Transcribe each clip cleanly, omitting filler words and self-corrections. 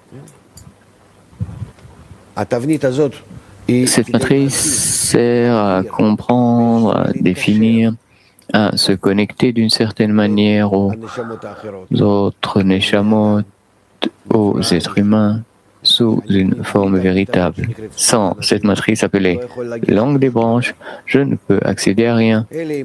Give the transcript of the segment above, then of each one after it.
Cette matrice sert à comprendre, à définir, à se connecter d'une certaine manière aux autres neshamot, aux êtres humains, sous une forme véritable. Sans cette matrice appelée langue des branches, je ne peux accéder à rien.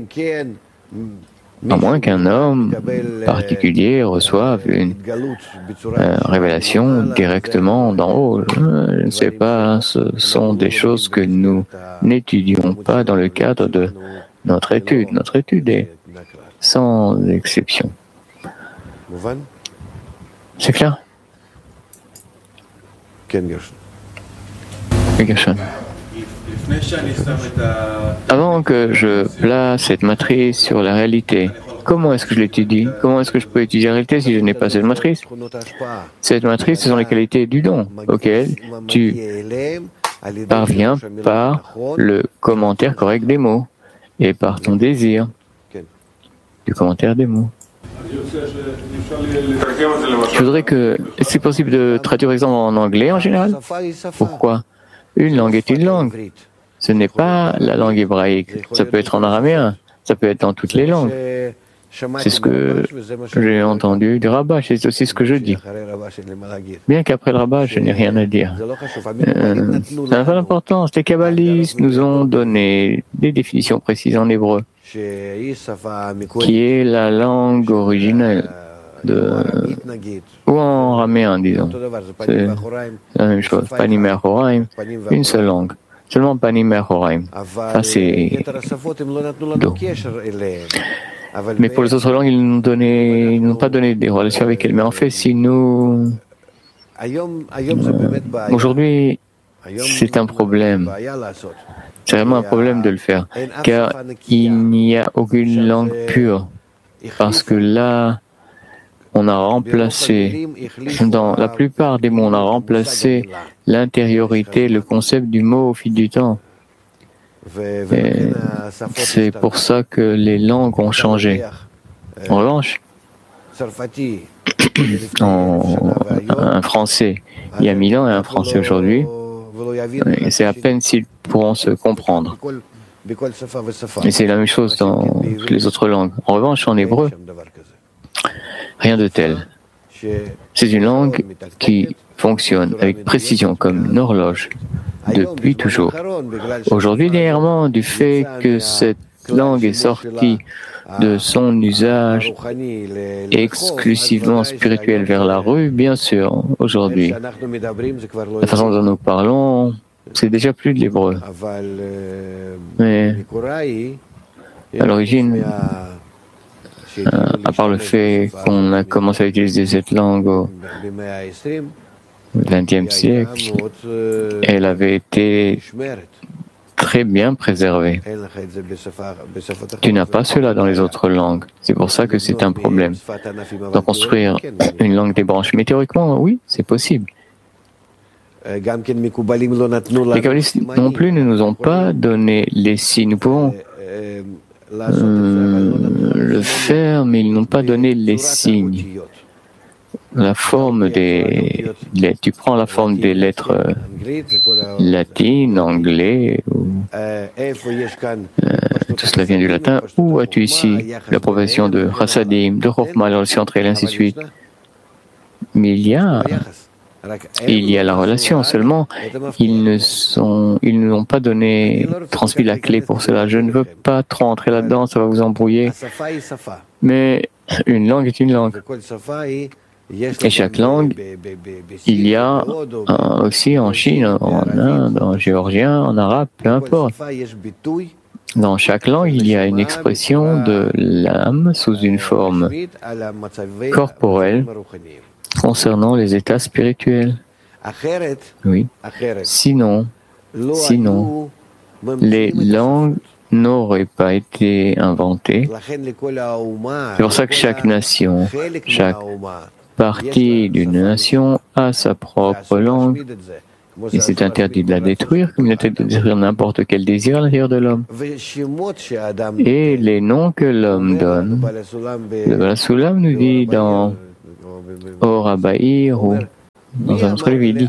À moins qu'un homme particulier reçoive une révélation directement d'en haut. Je ne sais pas, ce sont des choses que nous n'étudions pas dans le cadre de notre étude. Notre étude est sans exception. C'est clair? Oui, Gershon. Avant que je place cette matrice sur la réalité, comment est-ce que je l'étudie? Comment est-ce que je peux étudier la réalité si je n'ai pas cette matrice? Cette matrice, ce sont les qualités du don auxquelles tu parviens par le commentaire correct des mots et par ton désir du commentaire des mots. Je voudrais que... Est-ce possible de traduire par exemple en anglais en général? Pourquoi? Une langue est une langue. Ce n'est pas la langue hébraïque. Ça peut être en araméen. Ça peut être dans toutes les langues. C'est ce que j'ai entendu du Rabbah. C'est aussi ce que je dis. Bien qu'après le Rabbah, je n'ai rien à dire. Ça n'a pas d'importance. Les kabbalistes nous ont donné des définitions précises en hébreu, qui est la langue originelle. Ou en araméen, disons. C'est la même chose. Panim et Achoraim, une seule langue. Seulement Panim et Achoraim. C'est d'eau. Mais pour les autres langues, ils n'ont pas donné des relations avec elles. Mais en fait, si nous... Aujourd'hui, c'est un problème. C'est vraiment un problème de le faire. Car il n'y a aucune langue pure. Parce que là, on a remplacé, dans la plupart des mots, on a remplacé l'intériorité, le concept du mot au fil du temps. Et c'est pour ça que les langues ont changé. En revanche, un français il y a 1000 ans et un français aujourd'hui, c'est à peine s'ils pourront se comprendre. Et c'est la même chose dans les autres langues. En revanche, en hébreu, rien de tel. C'est une langue qui fonctionne avec précision comme une horloge depuis toujours. Aujourd'hui, dernièrement, du fait que cette langue est sortie de son usage exclusivement spirituel vers la rue, bien sûr, aujourd'hui, la façon dont nous parlons, c'est déjà plus de l'hébreu. Mais à l'origine, à part le fait qu'on a commencé à utiliser cette langue au XXe siècle, elle avait été très bien préservée. Tu n'as pas cela dans les autres langues. C'est pour ça que c'est un problème. Donc construire une langue des branches. Mais théoriquement, oui, c'est possible. Les kabbalistes non plus ne nous ont pas donné les signes. Nous pouvons le faire, mais ils n'ont pas donné les signes. La forme des lettres. Tu prends la forme des lettres latines, anglais, tout cela vient du latin. Où as-tu ici la profession de chassadim, de chokhmah, la relation entre elles, ainsi de suite? Mais il y a la relation seulement. Ils ne l'ont pas transmis la clé pour cela. Je ne veux pas trop entrer là-dedans, ça va vous embrouiller. Mais une langue est une langue. Et chaque langue, il y a aussi en Chine, en Inde, en géorgien, en arabe, peu importe. Dans chaque langue, il y a une expression de l'âme sous une forme corporelle concernant les états spirituels. Oui. Sinon, les langues n'auraient pas été inventées. C'est pour ça que chaque nation, chaque partie d'une nation a sa propre langue. Et c'est interdit de la détruire, comme il est interdit de détruire n'importe quel désir à l'intérieur de l'homme. Et les noms que l'homme donne, le Bala Sulam nous dit dans Or Abaïr ou dans un autre livre, il dit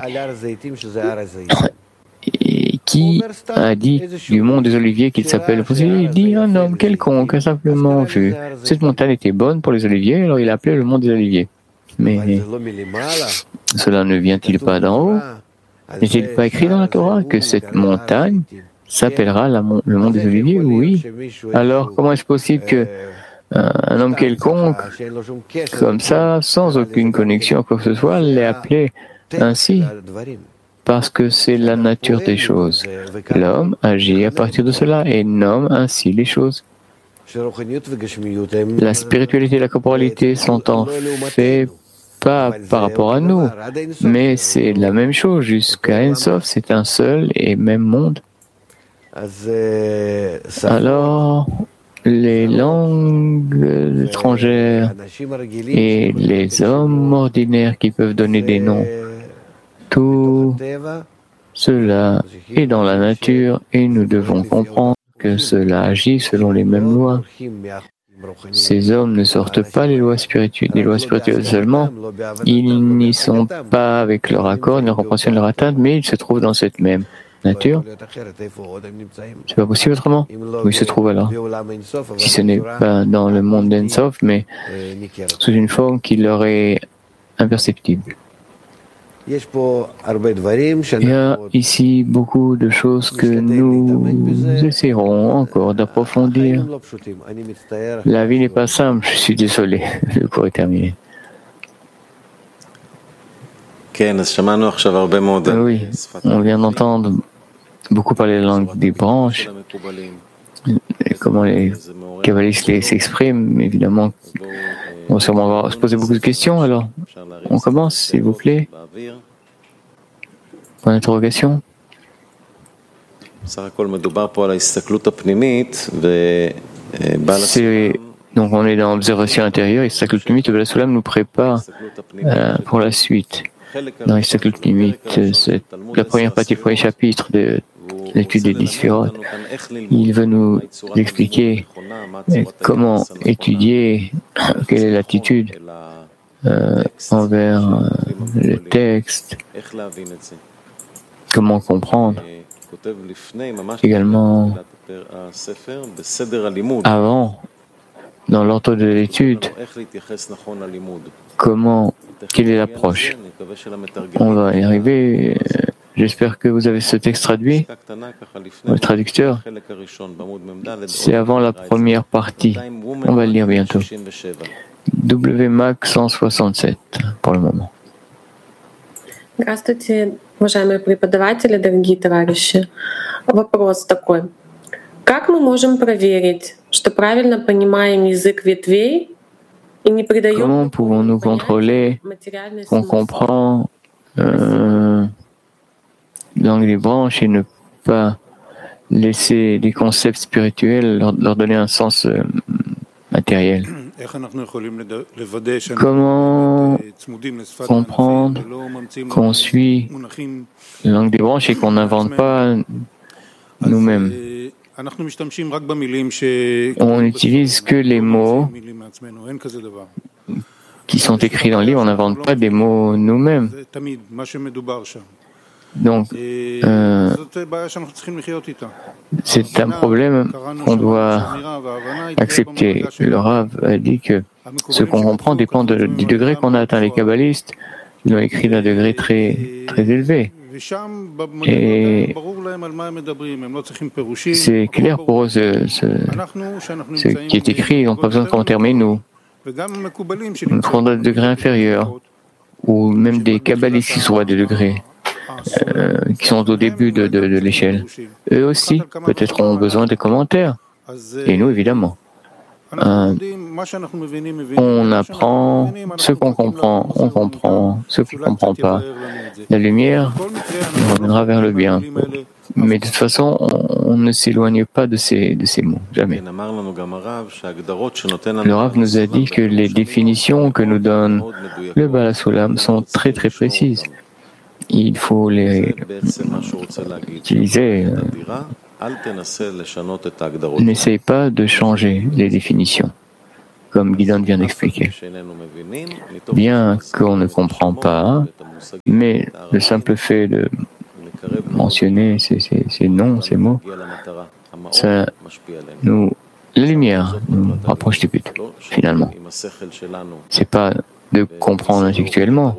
et qui a dit du mont des Oliviers qu'il s'appelle? Il dit un homme quelconque a simplement vu. Cette montagne était bonne pour les oliviers, alors il a appelé le mont des Oliviers. Mais cela ne vient-il pas d'en haut? N'est-il pas écrit dans la Torah que cette montagne s'appellera le mont des Oliviers? Oui. Alors comment est-ce possible que un homme quelconque, comme ça, sans aucune connexion à quoi que ce soit, l'ait appelé ainsi? Parce que c'est la nature des choses. L'homme agit à partir de cela et nomme ainsi les choses. La spiritualité et la corporalité sont en fait pas par rapport à nous, mais c'est la même chose. Jusqu'à Ensof, c'est un seul et même monde. Alors, les langues étrangères et les hommes ordinaires qui peuvent donner des noms, tout cela est dans la nature et nous devons comprendre que cela agit selon les mêmes lois. Ces hommes ne sortent pas des lois spirituelles seulement. Ils n'y sont pas avec leur accord, leur compréhension de leur atteinte, mais ils se trouvent dans cette même nature. C'est pas possible autrement? Où ils se trouvent alors? Si ce n'est pas dans le monde d'Ensof, mais sous une forme qui leur est imperceptible. Il y a ici beaucoup de choses que nous essaierons encore d'approfondir. La vie n'est pas simple, je suis désolé, le cours est terminé. Oui, on vient d'entendre beaucoup parler la langue des branches, et comment les kabbalistes s'expriment. Évidemment, on va sûrement se poser beaucoup de questions. Alors, on commence, s'il vous plaît. Point d'interrogation. Donc, on est dans l'observation intérieure et Istaklut Pnimit, le Soulam nous prépare pour la suite. Dans Istaklut Pnimit, c'est la première partie, le premier chapitre de l'étude des 10 sphirotes. Il veut nous expliquer comment étudier, quelle est l'attitude envers le texte, comment comprendre. Également, avant, dans l'ordre de l'étude, quelle est l'approche? On va y arriver. J'espère que vous avez ce texte traduit. Le traducteur, c'est avant la première partie. On va le lire bientôt. WMAC 167 pour le moment. Здравствуйте, уважаемые преподаватели, дорогие товарищи. Вопрос такой. Как мы можем проверить, что правильно понимаем язык ветвей и не придаем... Comment pouvons-nous contrôler qu'on comprend langue des branches et ne pas laisser des concepts spirituels leur donner un sens matériel? Comment comprendre qu'on suit la langue des branches et qu'on n'invente pas nous-mêmes? On n'utilise que les mots qui sont écrits dans le livre, on n'invente pas des mots nous-mêmes. Donc, c'est un problème qu'on doit accepter. Le Rav a dit que ce qu'on comprend dépend du degré qu'on a atteint. Les kabbalistes l'ont écrit d'un degré très, très élevé. Et c'est clair pour eux, ce qui est écrit, ils n'ont pas besoin de commentaires, mais nous, on a des degrés inférieurs, ou même des kabbalistes qui sont à des degrés. Qui sont au début de l'échelle. Eux aussi, peut-être ont besoin des commentaires. Et nous, évidemment. On apprend ce qu'on comprend, on comprend ce qu'on ne comprend pas. La lumière nous reviendra vers le bien. Mais de toute façon, on ne s'éloigne pas de ces mots, jamais. Le Rav nous a dit que les définitions que nous donne le Baal HaSulam sont très très précises. Il faut les utiliser. N'essaye pas de changer les définitions. comme Guidon vient d'expliquer. Bien qu'on ne comprend pas, mais le simple fait de mentionner ces noms, ces mots, ça la lumière nous rapproche du but, finalement. C'est pas de comprendre intellectuellement,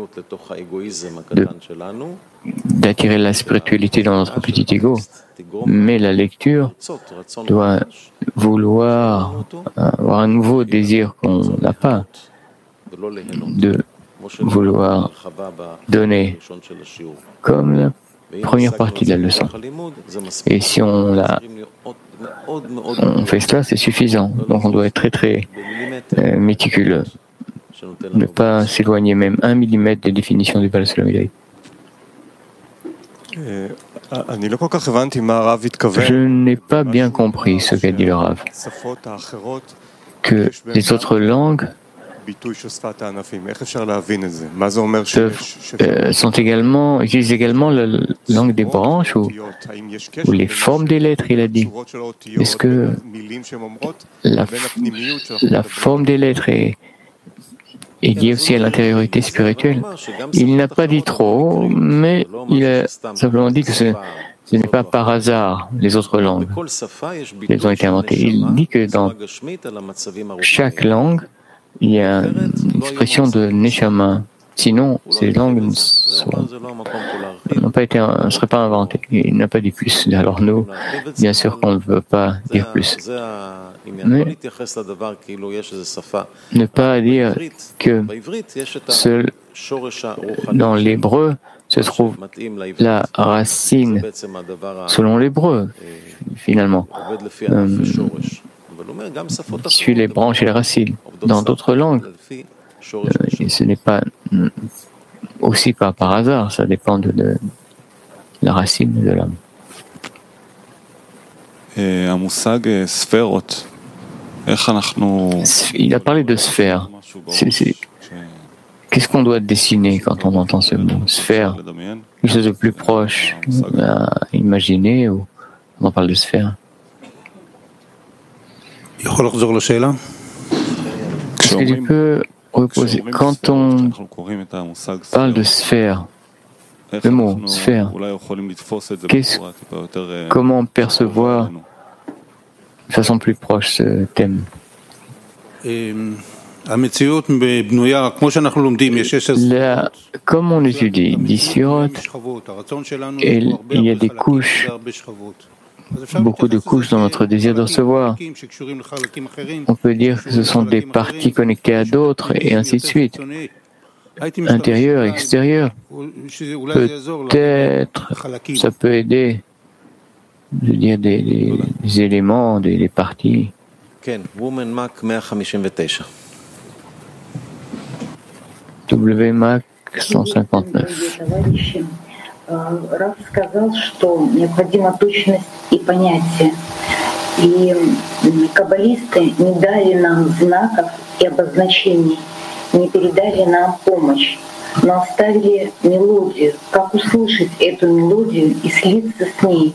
d'attirer la spiritualité dans notre petit ego, mais la lecture doit vouloir avoir un nouveau désir qu'on n'a pas, de vouloir donner, comme la première partie de la leçon. Et si on fait cela, c'est suffisant. Donc on doit être très méticuleux. Ne pas s'éloigner même 1 millimètre des définitions du Baal Shalom Yahid. Je n'ai pas bien compris ce qu'a dit le Rav, que les autres langues utilisent également la langue des branches ou les formes des lettres, il a dit. Est-ce que la forme des lettres est liée aussi à l'intériorité spirituelle? Il n'a pas dit trop, mais il a simplement dit que ce n'est pas par hasard les autres langues. Elles ont été inventées. Il dit que dans chaque langue, il y a une expression de Neshama. Sinon, ces langues ne seraient pas inventées. Il n'a pas dit plus. Alors nous, bien sûr qu'on ne veut pas dire plus. Mais ne pas dire que dans l'hébreu se trouve la racine selon l'hébreu, finalement. Suit les branches et les racines. Dans d'autres langues, ce n'est pas aussi pas par hasard, ça dépend de la racine de l'homme. Il a parlé de sphère. Qu'est-ce qu'on doit dessiner quand on entend ce mot? Sphère, quelque chose de plus proche à imaginer, ou on parle de sphère? Est-ce que tu peux reposer? Quand on parle de sphère, le mot sphère, comment percevoir de façon plus proche ce thème? Comme on étudie d'Isirot, il y a des couches, beaucoup de couches dans notre désir de recevoir. On peut dire que ce sont des parties connectées à d'autres et ainsi de suite. Intérieur, extérieur. Peut-être, ça peut aider, je veux dire, des éléments, des parties. WMAC 159. Рав сказал, что необходима точность и понятие. И каббалисты не дали нам знаков и обозначений, не передали нам помощь, но оставили мелодию, как услышать эту мелодию и слиться с ней.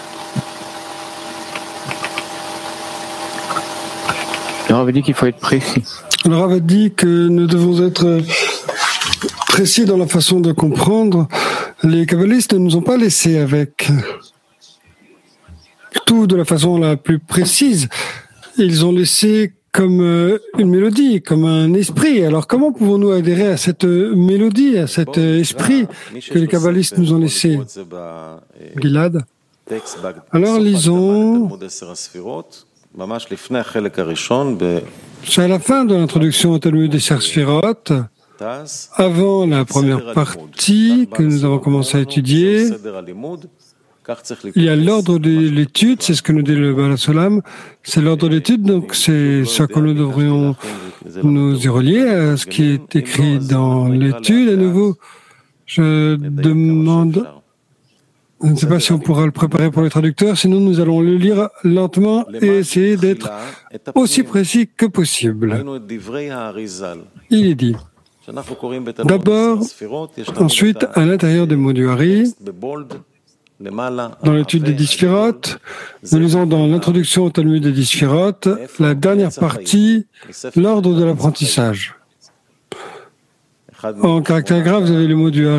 Le Rav dit qu'il faut être précis. Le Rav dit que nous devons être précis dans la façon de comprendre. Les kabbalistes ne nous ont pas laissé avec tout de la façon la plus précise. Ils ont laissé comme une mélodie, comme un esprit. Alors comment pouvons-nous adhérer à cette mélodie, à cet esprit que les kabbalistes nous ont laissé? Gilad. Alors lisons. C'est à la fin de l'introduction au Talmud des Sphirot, avant la première partie que nous avons commencé à étudier. Il y a l'ordre de l'étude, c'est ce que nous dit le Baal Shalom, c'est l'ordre de l'étude, donc c'est ce que nous devrions nous y relier à ce qui est écrit dans l'étude. À nouveau, je demande, je ne sais pas si on pourra le préparer pour les traducteurs, sinon nous allons le lire lentement et essayer d'être aussi précis que possible. Il est dit, d'abord, ensuite, à l'intérieur des mots du Hari, Dans l'étude des 10 sphirotes, nous lisons dans l'introduction au Talmud des 10 sphirotes, la dernière partie, l'ordre de l'apprentissage. En caractère grave, vous avez le mot du